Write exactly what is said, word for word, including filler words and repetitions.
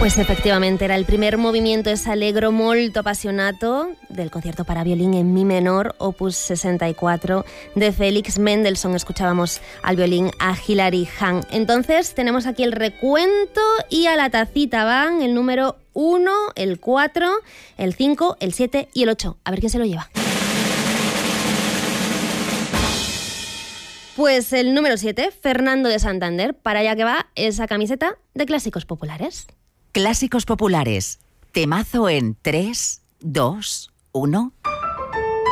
Pues efectivamente era el primer movimiento, es allegro molto appassionato del concierto para violín en mi menor, opus sesenta y cuatro de Felix Mendelssohn. Escuchábamos al violín a Hilary Hahn. Entonces tenemos aquí el recuento y a la tacita van el número uno, el cuatro, el cinco, el siete y el ocho. A ver quién se lo lleva. Pues el número siete, Fernando de Santander. Para allá que va esa camiseta de Clásicos Populares. Clásicos Populares. Temazo en tres, dos, uno...